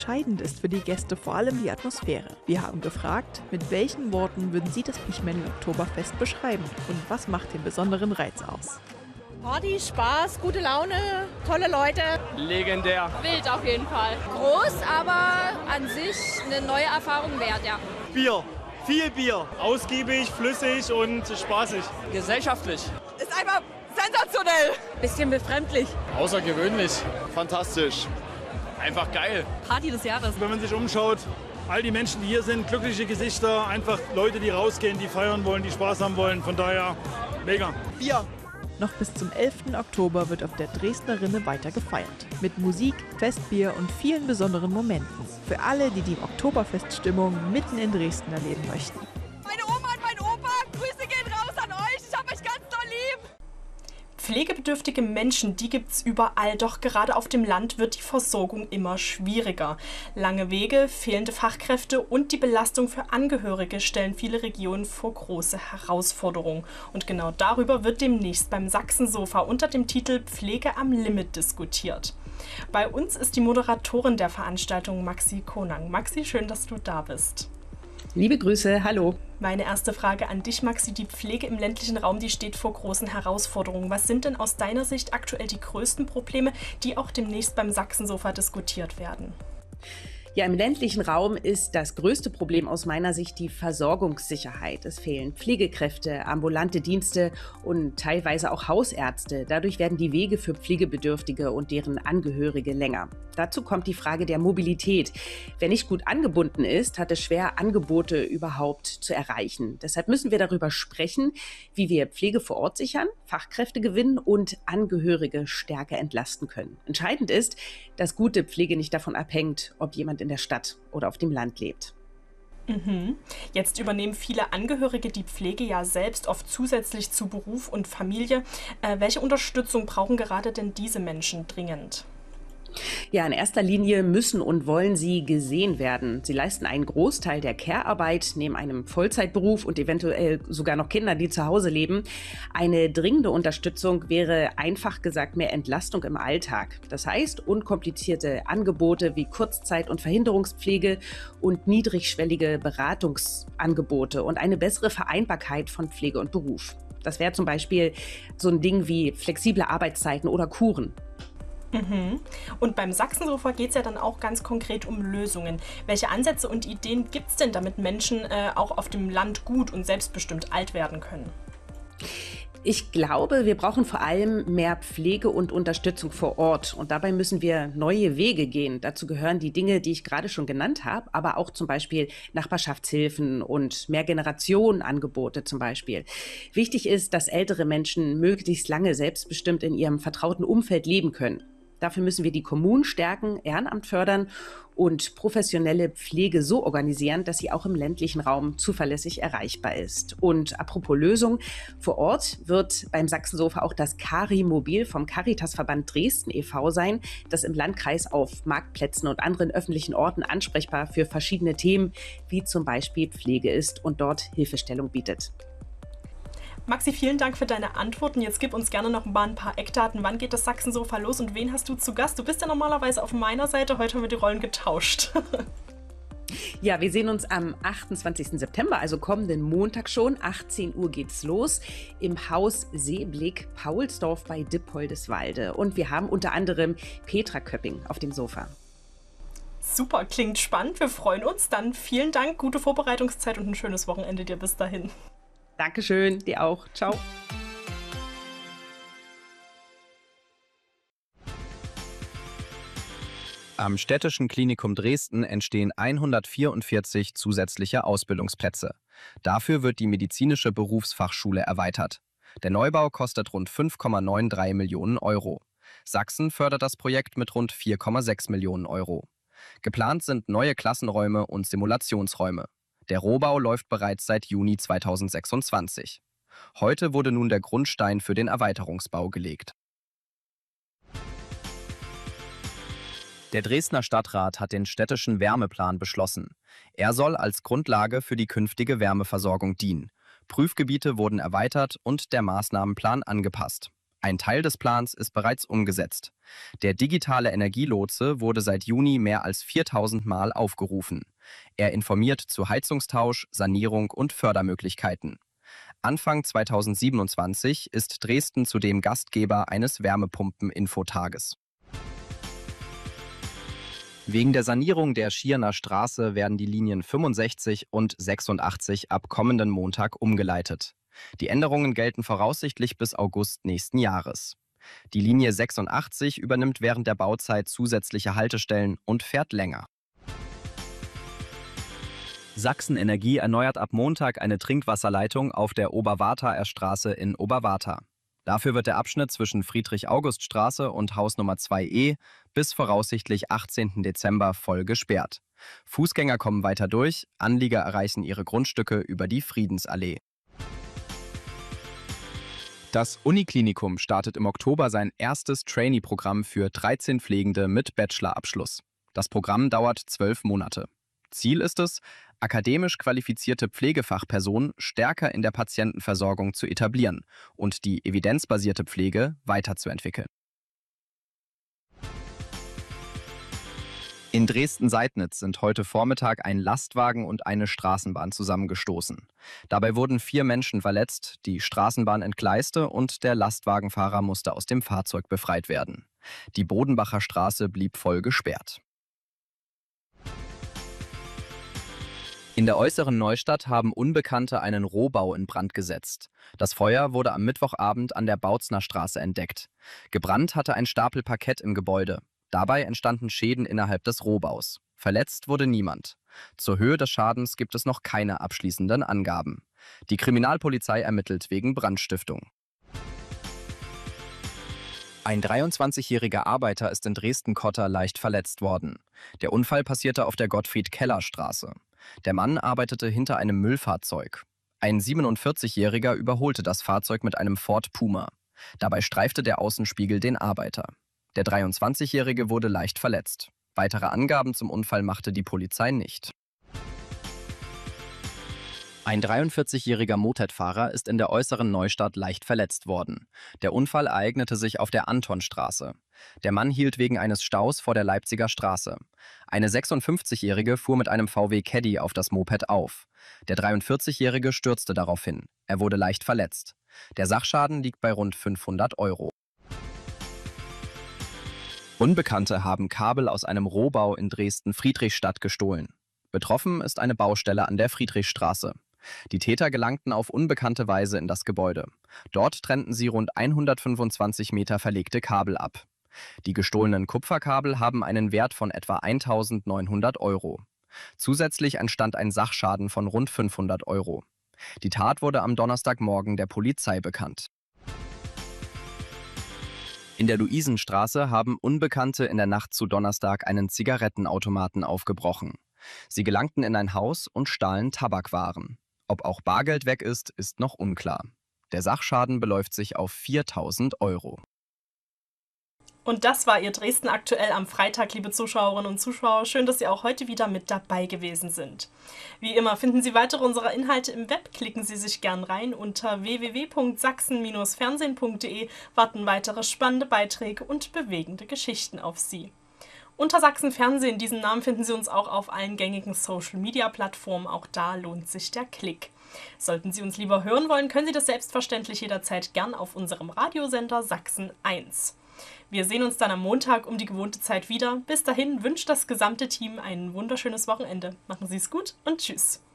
Entscheidend ist für die Gäste vor allem die Atmosphäre. Wir haben gefragt, mit welchen Worten würden Sie das Pichmännel-Oktoberfest beschreiben und was macht den besonderen Reiz aus? Party, Spaß, gute Laune, tolle Leute. Legendär. Wild auf jeden Fall. Groß, aber an sich eine neue Erfahrung wert, ja. Bier. Viel Bier. Ausgiebig, flüssig und spaßig. Gesellschaftlich. Ist einfach sensationell. Bisschen befremdlich. Außergewöhnlich. Fantastisch. Einfach geil. Party des Jahres. Wenn man sich umschaut, all die Menschen, die hier sind, glückliche Gesichter, einfach Leute, die rausgehen, die feiern wollen, die Spaß haben wollen. Von daher, mega. Bier. Noch bis zum 11. Oktober wird auf der Dresdner Rinne weiter gefeiert. Mit Musik, Festbier und vielen besonderen Momenten. Für alle, die die Oktoberfeststimmung mitten in Dresden erleben möchten. Meine Oma und mein Opa, Grüße gehen raus an euch. Ich hab euch ganz doll lieb. Pflegebedürftige Menschen, die gibt's überall, doch gerade auf dem Land wird die Versorgung immer schwieriger. Lange Wege, fehlende Fachkräfte und die Belastung für Angehörige stellen viele Regionen vor große Herausforderungen. Und genau darüber wird demnächst beim Sachsensofa unter dem Titel Pflege am Limit diskutiert. Bei uns ist die Moderatorin der Veranstaltung Maxi Konang. Maxi, schön, dass du da bist. Liebe Grüße, hallo. Meine erste Frage an dich, Maxi. Die Pflege im ländlichen Raum, die steht vor großen Herausforderungen. Was sind denn aus deiner Sicht aktuell die größten Probleme, die auch demnächst beim Sachsensofa diskutiert werden? Ja, im ländlichen Raum ist das größte Problem aus meiner Sicht die Versorgungssicherheit. Es fehlen Pflegekräfte, ambulante Dienste und teilweise auch Hausärzte. Dadurch werden die Wege für Pflegebedürftige und deren Angehörige länger. Dazu kommt die Frage der Mobilität. Wer nicht gut angebunden ist, hat es schwer, Angebote überhaupt zu erreichen. Deshalb müssen wir darüber sprechen, wie wir Pflege vor Ort sichern, Fachkräfte gewinnen und Angehörige stärker entlasten können. Entscheidend ist, dass gute Pflege nicht davon abhängt, ob jemand in der Stadt oder auf dem Land lebt. Jetzt übernehmen viele Angehörige die Pflege ja selbst, oft zusätzlich zu Beruf und Familie. Welche Unterstützung brauchen gerade denn diese Menschen dringend? Ja, in erster Linie müssen und wollen sie gesehen werden. Sie leisten einen Großteil der Care-Arbeit neben einem Vollzeitberuf und eventuell sogar noch Kinder, die zu Hause leben. Eine dringende Unterstützung wäre einfach gesagt mehr Entlastung im Alltag. Das heißt, unkomplizierte Angebote wie Kurzzeit- und Verhinderungspflege und niedrigschwellige Beratungsangebote und eine bessere Vereinbarkeit von Pflege und Beruf. Das wäre zum Beispiel so ein Ding wie flexible Arbeitszeiten oder Kuren. Und beim Sachsensofa geht es ja dann auch ganz konkret um Lösungen. Welche Ansätze und Ideen gibt es denn, damit Menschen auch auf dem Land gut und selbstbestimmt alt werden können? Ich glaube, wir brauchen vor allem mehr Pflege und Unterstützung vor Ort. Und dabei müssen wir neue Wege gehen. Dazu gehören die Dinge, die ich gerade schon genannt habe, aber auch zum Beispiel Nachbarschaftshilfen und Mehrgenerationenangebote zum Beispiel. Wichtig ist, dass ältere Menschen möglichst lange selbstbestimmt in ihrem vertrauten Umfeld leben können. Dafür müssen wir die Kommunen stärken, Ehrenamt fördern und professionelle Pflege so organisieren, dass sie auch im ländlichen Raum zuverlässig erreichbar ist. Und apropos Lösung, vor Ort wird beim Sachsensofa auch das Cari-Mobil vom Caritasverband Dresden e.V. sein, das im Landkreis auf Marktplätzen und anderen öffentlichen Orten ansprechbar für verschiedene Themen wie zum Beispiel Pflege ist und dort Hilfestellung bietet. Maxi, vielen Dank für deine Antworten. Jetzt gib uns gerne noch ein paar Eckdaten. Wann geht das Sachsensofa los und wen hast du zu Gast? Du bist ja normalerweise auf meiner Seite, heute haben wir die Rollen getauscht. Ja, wir sehen uns am 28. September, also kommenden Montag schon. 18 Uhr geht's los im Haus Seeblick Paulsdorf bei Dippoldeswalde. Und wir haben unter anderem Petra Köpping auf dem Sofa. Super, klingt spannend. Wir freuen uns. Dann vielen Dank, gute Vorbereitungszeit und ein schönes Wochenende dir bis dahin. Dankeschön, dir auch. Ciao. Am Städtischen Klinikum Dresden entstehen 144 zusätzliche Ausbildungsplätze. Dafür wird die medizinische Berufsfachschule erweitert. Der Neubau kostet rund 5,93 Millionen Euro. Sachsen fördert das Projekt mit rund 4,6 Millionen Euro. Geplant sind neue Klassenräume und Simulationsräume. Der Rohbau läuft bereits seit Juni 2026. Heute wurde nun der Grundstein für den Erweiterungsbau gelegt. Der Dresdner Stadtrat hat den städtischen Wärmeplan beschlossen. Er soll als Grundlage für die künftige Wärmeversorgung dienen. Prüfgebiete wurden erweitert und der Maßnahmenplan angepasst. Ein Teil des Plans ist bereits umgesetzt. Der digitale Energielotse wurde seit Juni mehr als 4000 Mal aufgerufen. Er informiert zu Heizungstausch, Sanierung und Fördermöglichkeiten. Anfang 2027 ist Dresden zudem Gastgeber eines Wärmepumpen-Infotages. Wegen der Sanierung der Schirner Straße werden die Linien 65 und 86 ab kommenden Montag umgeleitet. Die Änderungen gelten voraussichtlich bis August nächsten Jahres. Die Linie 86 übernimmt während der Bauzeit zusätzliche Haltestellen und fährt länger. Sachsen Energie erneuert ab Montag eine Trinkwasserleitung auf der Oberwartaer Straße in Oberwarta. Dafür wird der Abschnitt zwischen Friedrich-August-Straße und Hausnummer 2e bis voraussichtlich 18. Dezember voll gesperrt. Fußgänger kommen weiter durch, Anlieger erreichen ihre Grundstücke über die Friedensallee. Das Uniklinikum startet im Oktober sein erstes Trainee-Programm für 13 Pflegende mit Bachelorabschluss. Das Programm dauert 12 Monate. Ziel ist es, akademisch qualifizierte Pflegefachpersonen stärker in der Patientenversorgung zu etablieren und die evidenzbasierte Pflege weiterzuentwickeln. In Dresden-Seidnitz sind heute Vormittag ein Lastwagen und eine Straßenbahn zusammengestoßen. Dabei wurden 4 Menschen verletzt, die Straßenbahn entgleiste und der Lastwagenfahrer musste aus dem Fahrzeug befreit werden. Die Bodenbacher Straße blieb voll gesperrt. In der äußeren Neustadt haben Unbekannte einen Rohbau in Brand gesetzt. Das Feuer wurde am Mittwochabend an der Bautzner Straße entdeckt. Gebrannt hatte ein Stapel Parkett im Gebäude. Dabei entstanden Schäden innerhalb des Rohbaus. Verletzt wurde niemand. Zur Höhe des Schadens gibt es noch keine abschließenden Angaben. Die Kriminalpolizei ermittelt wegen Brandstiftung. Ein 23-jähriger Arbeiter ist in Dresden-Kotter leicht verletzt worden. Der Unfall passierte auf der Gottfried-Keller-Straße. Der Mann arbeitete hinter einem Müllfahrzeug. Ein 47-Jähriger überholte das Fahrzeug mit einem Ford Puma. Dabei streifte der Außenspiegel den Arbeiter. Der 23-Jährige wurde leicht verletzt. Weitere Angaben zum Unfall machte die Polizei nicht. Ein 43-jähriger Mopedfahrer ist in der äußeren Neustadt leicht verletzt worden. Der Unfall ereignete sich auf der Antonstraße. Der Mann hielt wegen eines Staus vor der Leipziger Straße. Eine 56-jährige fuhr mit einem VW Caddy auf das Moped auf. Der 43-jährige stürzte daraufhin. Er wurde leicht verletzt. Der Sachschaden liegt bei rund 500 €. Unbekannte haben Kabel aus einem Rohbau in Dresden-Friedrichstadt gestohlen. Betroffen ist eine Baustelle an der Friedrichstraße. Die Täter gelangten auf unbekannte Weise in das Gebäude. Dort trennten sie rund 125 Meter verlegte Kabel ab. Die gestohlenen Kupferkabel haben einen Wert von etwa 1.900 €. Zusätzlich entstand ein Sachschaden von rund 500 €. Die Tat wurde am Donnerstagmorgen der Polizei bekannt. In der Luisenstraße haben Unbekannte in der Nacht zu Donnerstag einen Zigarettenautomaten aufgebrochen. Sie gelangten in ein Haus und stahlen Tabakwaren. Ob auch Bargeld weg ist, ist noch unklar. Der Sachschaden beläuft sich auf 4.000 €. Und das war Ihr Dresden aktuell am Freitag, liebe Zuschauerinnen und Zuschauer. Schön, dass Sie auch heute wieder mit dabei gewesen sind. Wie immer finden Sie weitere unserer Inhalte im Web. Klicken Sie sich gern rein. Unter www.sachsen-fernsehen.de warten weitere spannende Beiträge und bewegende Geschichten auf Sie. Unter Sachsen Fernsehen, diesen Namen finden Sie uns auch auf allen gängigen Social-Media-Plattformen. Auch da lohnt sich der Klick. Sollten Sie uns lieber hören wollen, können Sie das selbstverständlich jederzeit gern auf unserem Radiosender Sachsen 1. Wir sehen uns dann am Montag um die gewohnte Zeit wieder. Bis dahin wünscht das gesamte Team ein wunderschönes Wochenende. Machen Sie es gut und tschüss.